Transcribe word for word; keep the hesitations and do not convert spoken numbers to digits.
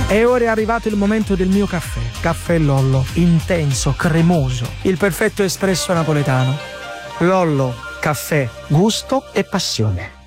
E ora è arrivato il momento del mio caffè. Caffè Lollo, intenso, cremoso, il perfetto espresso napoletano. Lollo, caffè, gusto e passione.